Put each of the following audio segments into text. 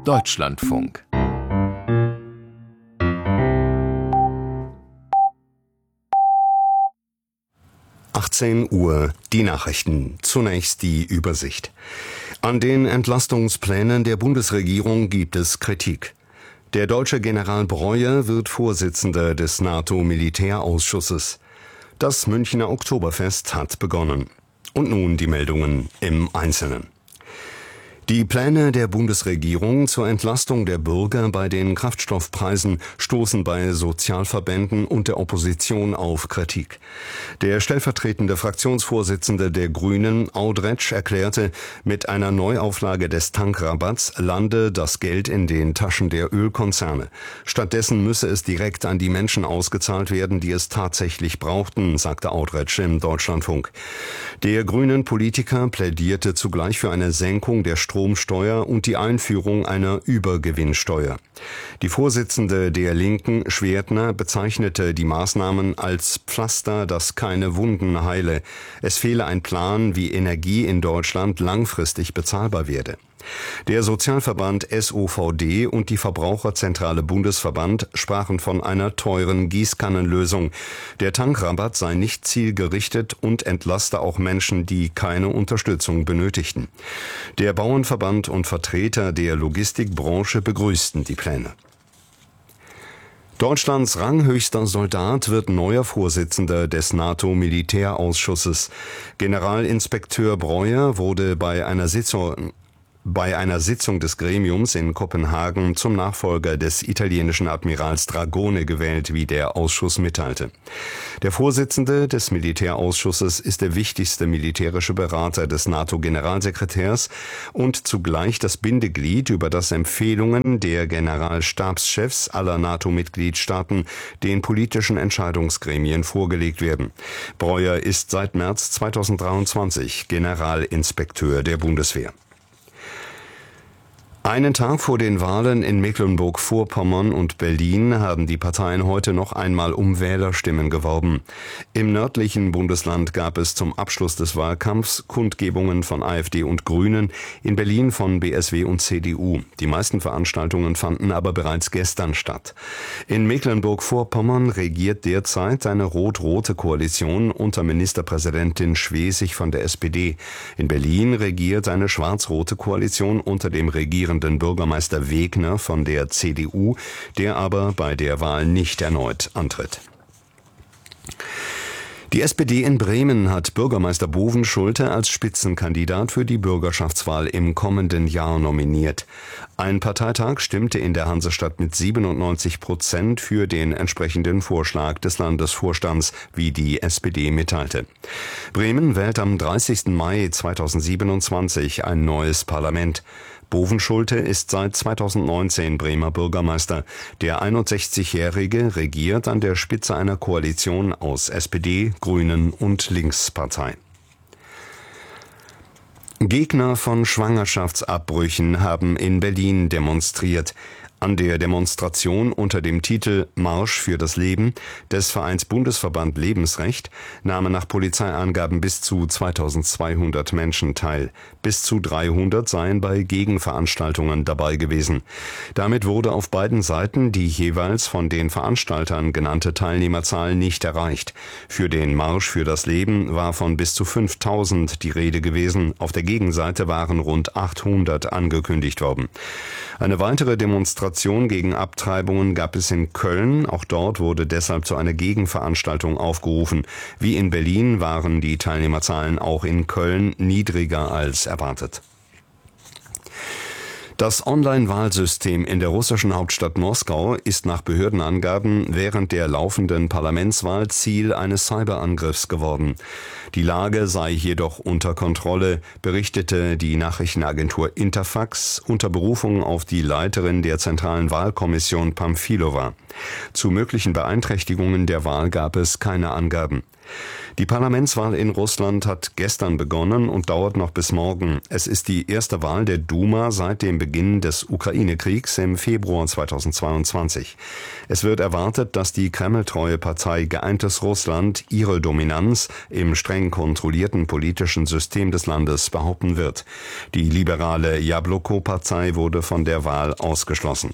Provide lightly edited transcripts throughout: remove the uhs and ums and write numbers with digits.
Deutschlandfunk. Uhr, die Nachrichten. Zunächst die Übersicht. An den Entlastungsplänen der Bundesregierung gibt es Kritik. Der deutsche General Breuer wird Vorsitzender des NATO-Militärausschusses. Das Münchner Oktoberfest hat begonnen. Und nun die Meldungen im Einzelnen. Die Pläne der Bundesregierung zur Entlastung der Bürger bei den Kraftstoffpreisen stoßen bei Sozialverbänden und der Opposition auf Kritik. Der stellvertretende Fraktionsvorsitzende der Grünen, Audretsch, erklärte, mit einer Neuauflage des Tankrabatts lande das Geld in den Taschen der Ölkonzerne. Stattdessen müsse es direkt an die Menschen ausgezahlt werden, die es tatsächlich brauchten, sagte Audretsch im Deutschlandfunk. Der grünen Politiker plädierte zugleich für eine Senkung der Stromsteuer und die Einführung einer Übergewinnsteuer. Die Vorsitzende der Linken, Schwertner, bezeichnete die Maßnahmen als Pflaster, das keine Wunden heile. Es fehle ein Plan, wie Energie in Deutschland langfristig bezahlbar werde. Der Sozialverband SOVD und die Verbraucherzentrale Bundesverband sprachen von einer teuren Gießkannenlösung. Der Tankrabatt sei nicht zielgerichtet und entlaste auch Menschen, die keine Unterstützung benötigten. Der Bauernverband und Vertreter der Logistikbranche begrüßten die Pläne. Deutschlands ranghöchster Soldat wird neuer Vorsitzender des NATO-Militärausschusses. Generalinspekteur Breuer wurde bei einer Sitzung des Gremiums in Kopenhagen zum Nachfolger des italienischen Admirals Dragone gewählt, wie der Ausschuss mitteilte. Der Vorsitzende des Militärausschusses ist der wichtigste militärische Berater des NATO-Generalsekretärs und zugleich das Bindeglied, über das Empfehlungen der Generalstabschefs aller NATO-Mitgliedstaaten den politischen Entscheidungsgremien vorgelegt werden. Breuer ist seit März 2023 Generalinspekteur der Bundeswehr. Einen Tag vor den Wahlen in Mecklenburg-Vorpommern und Berlin haben die Parteien heute noch einmal um Wählerstimmen geworben. Im nördlichen Bundesland gab es zum Abschluss des Wahlkampfs Kundgebungen von AfD und Grünen, in Berlin von BSW und CDU. Die meisten Veranstaltungen fanden aber bereits gestern statt. In Mecklenburg-Vorpommern regiert derzeit eine rot-rote Koalition unter Ministerpräsidentin Schwesig von der SPD. In Berlin regiert eine schwarz-rote Koalition unter dem regierenden Bürgermeister Wegner von der CDU, der aber bei der Wahl nicht erneut antritt. Die SPD in Bremen hat Bürgermeister Bovenschulte als Spitzenkandidat für die Bürgerschaftswahl im kommenden Jahr nominiert. Ein Parteitag stimmte in der Hansestadt mit 97% für den entsprechenden Vorschlag des Landesvorstands, wie die SPD mitteilte. Bremen wählt am 30. Mai 2027 ein neues Parlament. Bovenschulte ist seit 2019 Bremer Bürgermeister. Der 61-Jährige regiert an der Spitze einer Koalition aus SPD, Grünen und Linkspartei. Gegner von Schwangerschaftsabbrüchen haben in Berlin demonstriert. An der Demonstration unter dem Titel Marsch für das Leben des Vereins Bundesverband Lebensrecht nahmen nach Polizeiangaben bis zu 2200 Menschen teil. Bis zu 300 seien bei Gegenveranstaltungen dabei gewesen. Damit wurde auf beiden Seiten die jeweils von den Veranstaltern genannte Teilnehmerzahl nicht erreicht. Für den Marsch für das Leben war von bis zu 5000 die Rede gewesen. Auf der Gegenseite waren rund 800 angekündigt worden. Eine weitere Demonstration gegen Abtreibungen gab es in Köln. Auch dort wurde deshalb zu einer Gegenveranstaltung aufgerufen. Wie in Berlin waren die Teilnehmerzahlen auch in Köln niedriger als erwartet. Das Online-Wahlsystem in der russischen Hauptstadt Moskau ist nach Behördenangaben während der laufenden Parlamentswahl Ziel eines Cyberangriffs geworden. Die Lage sei jedoch unter Kontrolle, berichtete die Nachrichtenagentur Interfax unter Berufung auf die Leiterin der Zentralen Wahlkommission Pamfilova. Zu möglichen Beeinträchtigungen der Wahl gab es keine Angaben. Die Parlamentswahl in Russland hat gestern begonnen und dauert noch bis morgen. Es ist die erste Wahl der Duma seit dem Beginn des Ukraine-Kriegs im Februar 2022. Es wird erwartet, dass die kremltreue Partei Geeintes Russland ihre Dominanz im streng kontrollierten politischen System des Landes behaupten wird. Die liberale Jabloko-Partei wurde von der Wahl ausgeschlossen.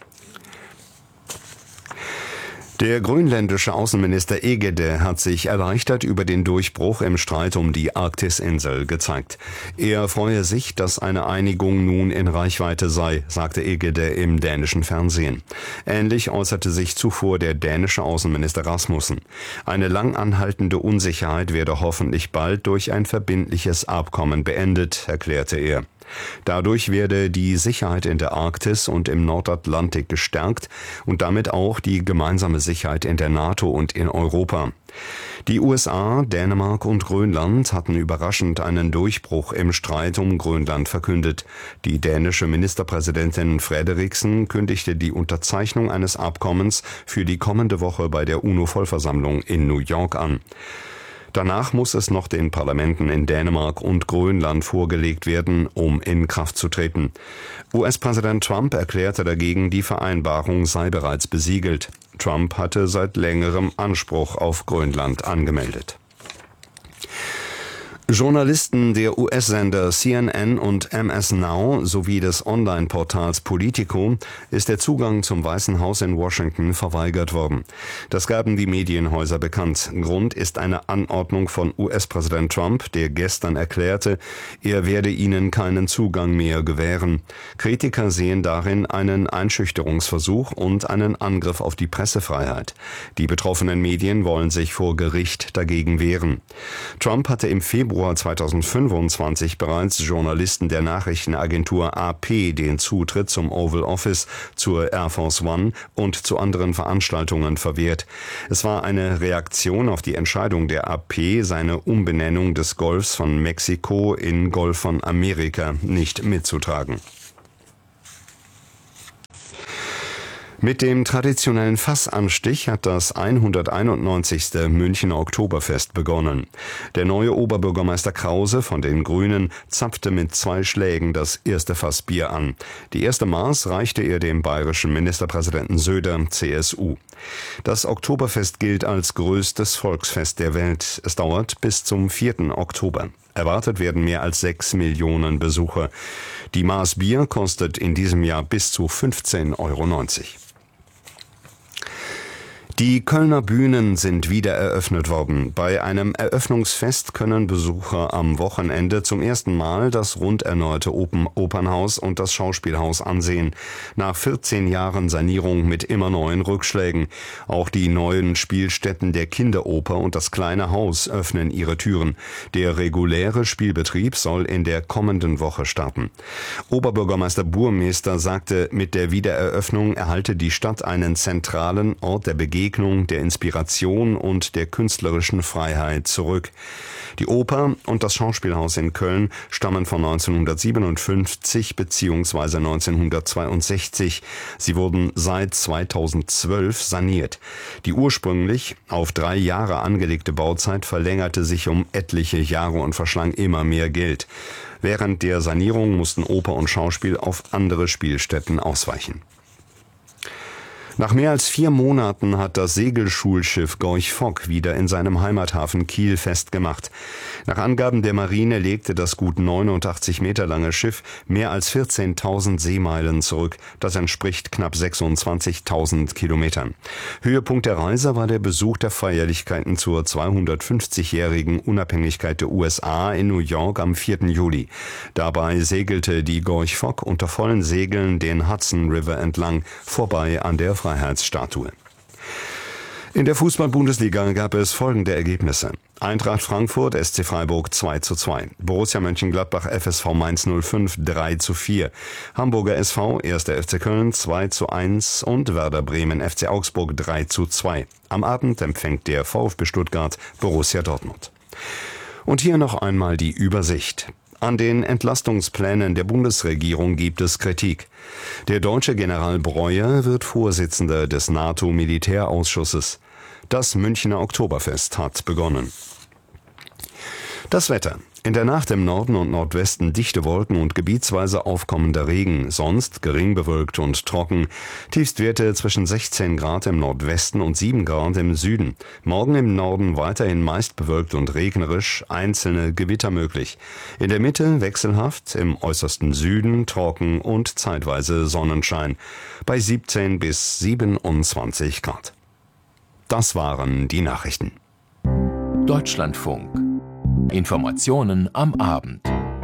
Der grönländische Außenminister Egede hat sich erleichtert über den Durchbruch im Streit um die Arktis-Insel gezeigt. Er freue sich, dass eine Einigung nun in Reichweite sei, sagte Egede im dänischen Fernsehen. Ähnlich äußerte sich zuvor der dänische Außenminister Rasmussen. Eine lang anhaltende Unsicherheit werde hoffentlich bald durch ein verbindliches Abkommen beendet, erklärte er. Dadurch werde die Sicherheit in der Arktis und im Nordatlantik gestärkt und damit auch die gemeinsame Sicherheit in der NATO und in Europa. Die USA, Dänemark und Grönland hatten überraschend einen Durchbruch im Streit um Grönland verkündet. Die dänische Ministerpräsidentin Frederiksen kündigte die Unterzeichnung eines Abkommens für die kommende Woche bei der UNO-Vollversammlung in New York an. Danach muss es noch den Parlamenten in Dänemark und Grönland vorgelegt werden, um in Kraft zu treten. US-Präsident Trump erklärte dagegen, die Vereinbarung sei bereits besiegelt. Trump hatte seit längerem Anspruch auf Grönland angemeldet. Journalisten der US-Sender CNN und MS Now sowie des Online-Portals Politico ist der Zugang zum Weißen Haus in Washington verweigert worden. Das gaben die Medienhäuser bekannt. Grund ist eine Anordnung von US-Präsident Trump, der gestern erklärte, er werde ihnen keinen Zugang mehr gewähren. Kritiker sehen darin einen Einschüchterungsversuch und einen Angriff auf die Pressefreiheit. Die betroffenen Medien wollen sich vor Gericht dagegen wehren. Trump hatte im Februar 2025 bereits Journalisten der Nachrichtenagentur AP den Zutritt zum Oval Office, zur Air Force One und zu anderen Veranstaltungen verwehrt. Es war eine Reaktion auf die Entscheidung der AP, seine Umbenennung des Golfs von Mexiko in Golf von Amerika nicht mitzutragen. Mit dem traditionellen Fassanstich hat das 191. Münchner Oktoberfest begonnen. Der neue Oberbürgermeister Krause von den Grünen zapfte mit 2 Schlägen das erste Fassbier an. Die erste Maß reichte er dem bayerischen Ministerpräsidenten Söder, CSU. Das Oktoberfest gilt als größtes Volksfest der Welt. Es dauert bis zum 4. Oktober. Erwartet werden mehr als 6 Millionen Besucher. Die Maß Bier kostet in diesem Jahr bis zu 15,90 €. Die Kölner Bühnen sind wieder eröffnet worden. Bei einem Eröffnungsfest können Besucher am Wochenende zum ersten Mal das rund erneuerte Opernhaus und das Schauspielhaus ansehen. Nach 14 Jahren Sanierung mit immer neuen Rückschlägen. Auch die neuen Spielstätten der Kinderoper und das Kleine Haus öffnen ihre Türen. Der reguläre Spielbetrieb soll in der kommenden Woche starten. Oberbürgermeister Burmester sagte, mit der Wiedereröffnung erhalte die Stadt einen zentralen Ort der Begegnung, der Inspiration und der künstlerischen Freiheit zurück. Die Oper und das Schauspielhaus in Köln stammen von 1957 bzw. 1962. Sie wurden seit 2012 saniert. Die ursprünglich auf 3 Jahre angelegte Bauzeit verlängerte sich um etliche Jahre und verschlang immer mehr Geld. Während der Sanierung mussten Oper und Schauspiel auf andere Spielstätten ausweichen. Nach mehr als 4 Monaten hat das Segelschulschiff Gorch Fock wieder in seinem Heimathafen Kiel festgemacht. Nach Angaben der Marine legte das gut 89 Meter lange Schiff mehr als 14.000 Seemeilen zurück. Das entspricht knapp 26.000 Kilometern. Höhepunkt der Reise war der Besuch der Feierlichkeiten zur 250-jährigen Unabhängigkeit der USA in New York am 4. Juli. Dabei segelte die Gorch Fock unter vollen Segeln den Hudson River entlang, vorbei an der Freiheitsstatue. In der Fußball-Bundesliga gab es folgende Ergebnisse. Eintracht Frankfurt, SC Freiburg 2:2, Borussia Mönchengladbach, FSV Mainz 05 3:4, Hamburger SV, 1. FC Köln 2:1 und Werder Bremen, FC Augsburg 3:2. Am Abend empfängt der VfB Stuttgart Borussia Dortmund. Und hier noch einmal die Übersicht. An den Entlastungsplänen der Bundesregierung gibt es Kritik. Der deutsche General Breuer wird Vorsitzender des NATO-Militärausschusses. Das Münchner Oktoberfest hat begonnen. Das Wetter. In der Nacht im Norden und Nordwesten dichte Wolken und gebietsweise aufkommender Regen, sonst gering bewölkt und trocken. Tiefstwerte zwischen 16 Grad im Nordwesten und 7 Grad im Süden. Morgen im Norden weiterhin meist bewölkt und regnerisch, einzelne Gewitter möglich. In der Mitte wechselhaft, im äußersten Süden trocken und zeitweise Sonnenschein. Bei 17 bis 27 Grad. Das waren die Nachrichten. Deutschlandfunk. Informationen am Abend.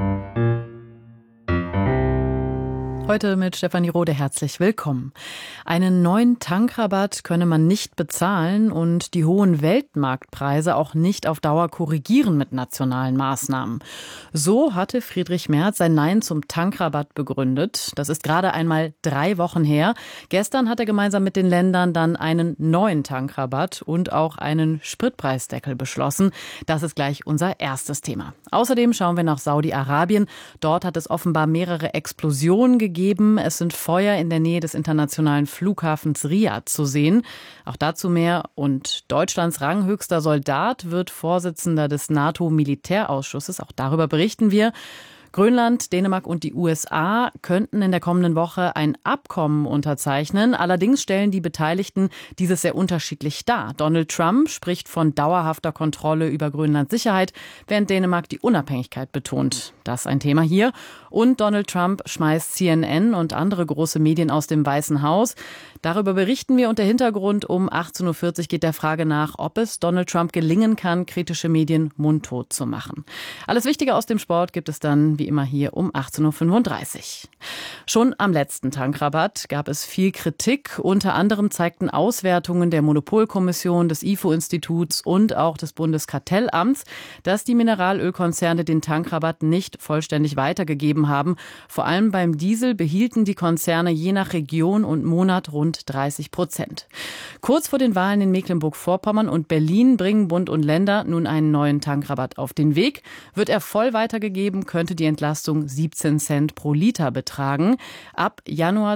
Heute mit Stefanie Rode herzlich willkommen. Einen neuen Tankrabatt könne man nicht bezahlen und die hohen Weltmarktpreise auch nicht auf Dauer korrigieren mit nationalen Maßnahmen. So hatte Friedrich Merz sein Nein zum Tankrabatt begründet. Das ist gerade einmal 3 Wochen her. Gestern hat er gemeinsam mit den Ländern dann einen neuen Tankrabatt und auch einen Spritpreisdeckel beschlossen. Das ist gleich unser erstes Thema. Außerdem schauen wir nach Saudi-Arabien. Dort hat es offenbar mehrere Explosionen gegeben. Es sind Feuer in der Nähe des internationalen Flughafens Riyadh zu sehen. Auch dazu mehr. Und Deutschlands ranghöchster Soldat wird Vorsitzender des NATO-Militärausschusses. Auch darüber berichten wir. Grönland, Dänemark und die USA könnten in der kommenden Woche ein Abkommen unterzeichnen. Allerdings stellen die Beteiligten dieses sehr unterschiedlich dar. Donald Trump spricht von dauerhafter Kontrolle über Grönlands Sicherheit, während Dänemark die Unabhängigkeit betont. Das ist ein Thema hier. Und Donald Trump schmeißt CNN und andere große Medien aus dem Weißen Haus. Darüber berichten wir und der Hintergrund um 18.40 Uhr geht der Frage nach, ob es Donald Trump gelingen kann, kritische Medien mundtot zu machen. Alles Wichtige aus dem Sport gibt es dann wie immer hier um 18.35 Uhr. Schon am letzten Tankrabatt gab es viel Kritik. Unter anderem zeigten Auswertungen der Monopolkommission, des IFO-Instituts und auch des Bundeskartellamts, dass die Mineralölkonzerne den Tankrabatt nicht vollständig weitergegeben haben. Vor allem beim Diesel behielten die Konzerne je nach Region und Monat rund 30%. Kurz vor den Wahlen in Mecklenburg-Vorpommern und Berlin bringen Bund und Länder nun einen neuen Tankrabatt auf den Weg. Wird er voll weitergegeben, könnte die Entlastung 17 Cent pro Liter betragen. Ab Januar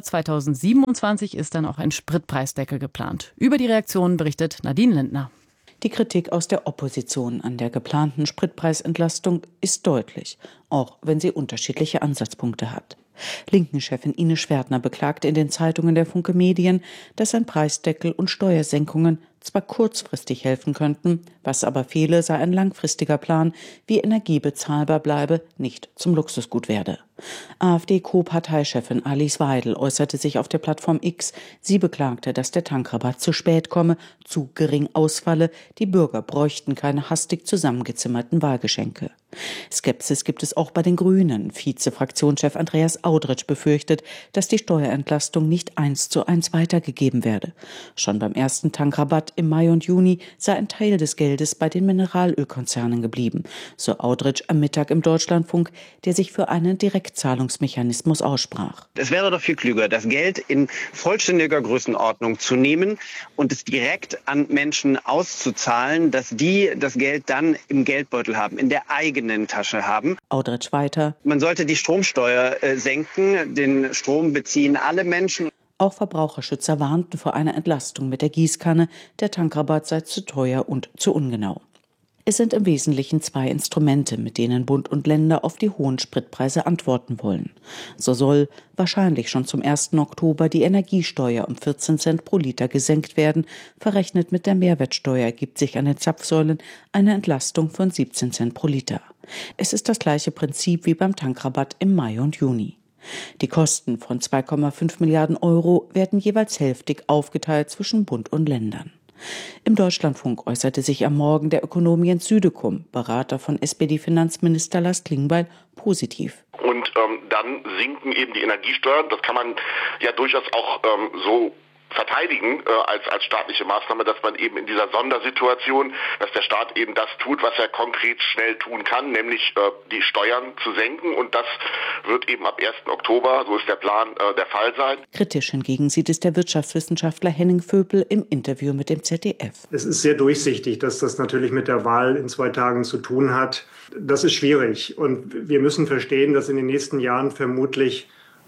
2027 ist dann auch ein Spritpreisdeckel geplant. Über die Reaktionen berichtet Nadine Lindner. Die Kritik aus der Opposition an der geplanten Spritpreisentlastung ist deutlich, auch wenn sie unterschiedliche Ansatzpunkte hat. Linken-Chefin Ines Schwertner beklagte in den Zeitungen der Funke Medien, dass ein Preisdeckel und Steuersenkungen zwar kurzfristig helfen könnten, was aber fehle, sei ein langfristiger Plan, wie Energie bezahlbar bleibe, nicht zum Luxusgut werde. AfD-Co-Parteichefin Alice Weidel äußerte sich auf der Plattform X. Sie beklagte, dass der Tankrabatt zu spät komme, zu gering ausfalle, die Bürger bräuchten keine hastig zusammengezimmerten Wahlgeschenke. Skepsis gibt es auch bei den Grünen. Vize-Fraktionschef Andreas Audretsch befürchtet, dass die Steuerentlastung nicht 1:1 weitergegeben werde. Schon beim ersten Tankrabatt im Mai und Juni sei ein Teil des Geldes bei den Mineralölkonzernen geblieben, so Audretsch am Mittag im Deutschlandfunk, der sich für einen Direktzahlungsmechanismus aussprach. Es wäre doch viel klüger, das Geld in vollständiger Größenordnung zu nehmen und es direkt an Menschen auszuzahlen, dass die das Geld dann im Geldbeutel haben, in der eigenen Tasche haben. Audretsch weiter. Man sollte die Stromsteuer senken, den Strom beziehen alle Menschen. Auch Verbraucherschützer warnten vor einer Entlastung mit der Gießkanne, der Tankrabatt sei zu teuer und zu ungenau. Es sind im Wesentlichen 2 Instrumente, mit denen Bund und Länder auf die hohen Spritpreise antworten wollen. So soll wahrscheinlich schon zum 1. Oktober die Energiesteuer um 14 Cent pro Liter gesenkt werden. Verrechnet mit der Mehrwertsteuer ergibt sich an den Zapfsäulen eine Entlastung von 17 Cent pro Liter. Es ist das gleiche Prinzip wie beim Tankrabatt im Mai und Juni. Die Kosten von 2,5 Milliarden Euro werden jeweils hälftig aufgeteilt zwischen Bund und Ländern. Im Deutschlandfunk äußerte sich am Morgen der Ökonom Jens Südekum, Berater von SPD-Finanzminister Lars Klingbeil, positiv. Und dann sinken eben die Energiesteuern. Das kann man ja durchaus auch so verteidigen als staatliche Maßnahme, dass man eben in dieser Sondersituation, dass der Staat eben das tut, was er konkret schnell tun kann, nämlich die Steuern zu senken. Und das wird eben ab 1. Oktober, so ist der Plan, der Fall sein. Kritisch hingegen sieht es der Wirtschaftswissenschaftler Henning Vöpel im Interview mit dem ZDF. Es ist sehr durchsichtig, dass das natürlich mit der Wahl in 2 Tagen zu tun hat. Das ist schwierig und wir müssen verstehen, dass in den nächsten Jahren vermutlich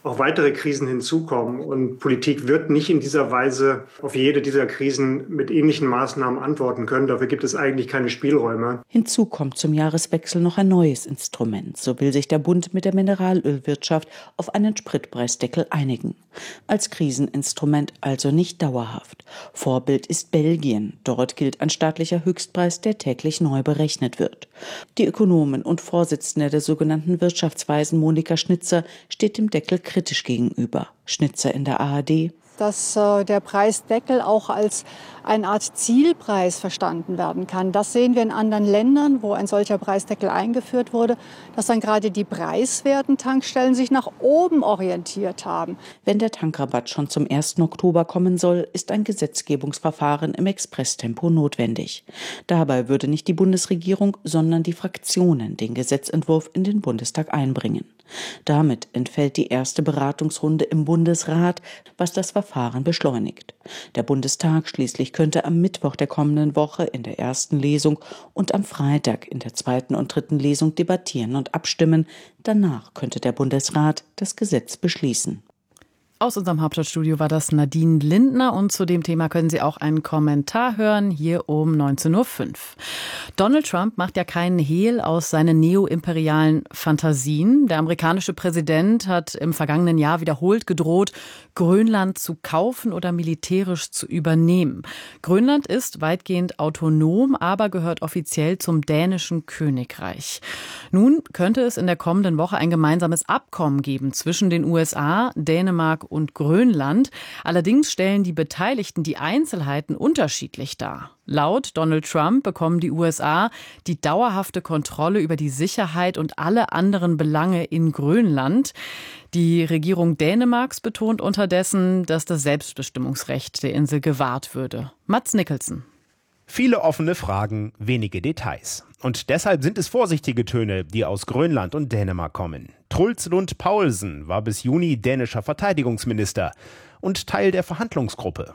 auch weitere Krisen hinzukommen. Und Politik wird nicht in dieser Weise auf jede dieser Krisen mit ähnlichen Maßnahmen antworten können. Dafür gibt es eigentlich keine Spielräume. Hinzu kommt zum Jahreswechsel noch ein neues Instrument. So will sich der Bund mit der Mineralölwirtschaft auf einen Spritpreisdeckel einigen. Als Kriseninstrument also nicht dauerhaft. Vorbild ist Belgien. Dort gilt ein staatlicher Höchstpreis, der täglich neu berechnet wird. Die Ökonomin und Vorsitzende der sogenannten Wirtschaftsweisen Monika Schnitzer steht dem Deckel kritisch gegenüber. Schnitzer in der ARD. Dass der Preisdeckel auch als eine Art Zielpreis verstanden werden kann. Das sehen wir in anderen Ländern, wo ein solcher Preisdeckel eingeführt wurde, dass dann gerade die preiswerten Tankstellen sich nach oben orientiert haben. Wenn der Tankrabatt schon zum 1. Oktober kommen soll, ist ein Gesetzgebungsverfahren im Expresstempo notwendig. Dabei würde nicht die Bundesregierung, sondern die Fraktionen den Gesetzentwurf in den Bundestag einbringen. Damit entfällt die erste Beratungsrunde im Bundesrat, was das Verfahren beschleunigt. Der Bundestag schließlich könnte am Mittwoch der kommenden Woche in der ersten Lesung und am Freitag in der zweiten und dritten Lesung debattieren und abstimmen. Danach könnte der Bundesrat das Gesetz beschließen. Aus unserem Hauptstadtstudio war das Nadine Lindner und zu dem Thema können Sie auch einen Kommentar hören, hier um 19.05 Uhr. Donald Trump macht ja keinen Hehl aus seinen neoimperialen Fantasien. Der amerikanische Präsident hat im vergangenen Jahr wiederholt gedroht, Grönland zu kaufen oder militärisch zu übernehmen. Grönland ist weitgehend autonom, aber gehört offiziell zum dänischen Königreich. Nun könnte es in der kommenden Woche ein gemeinsames Abkommen geben zwischen den USA, Dänemark und Grönland. Allerdings stellen die Beteiligten die Einzelheiten unterschiedlich dar. Laut Donald Trump bekommen die USA die dauerhafte Kontrolle über die Sicherheit und alle anderen Belange in Grönland. Die Regierung Dänemarks betont unterdessen, dass das Selbstbestimmungsrecht der Insel gewahrt würde. Mads Nicholson. Viele offene Fragen, wenige Details. Und deshalb sind es vorsichtige Töne, die aus Grönland und Dänemark kommen. Truls Lund Poulsen war bis Juni dänischer Verteidigungsminister und Teil der Verhandlungsgruppe.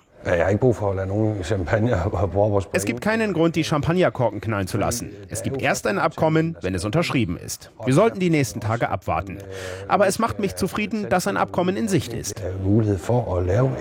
Es gibt keinen Grund, die Champagnerkorken knallen zu lassen. Es gibt erst ein Abkommen, wenn es unterschrieben ist. Wir sollten die nächsten Tage abwarten. Aber es macht mich zufrieden, dass ein Abkommen in Sicht ist.